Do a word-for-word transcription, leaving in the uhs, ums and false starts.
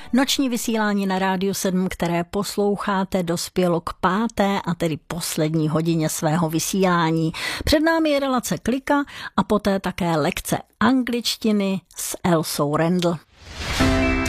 Noční vysílání na Rádiu sedm, které posloucháte, dospělo k páté a tedy poslední hodině svého vysílání. Před námi je relace Klika a poté také lekce angličtiny s Elsou Rendl.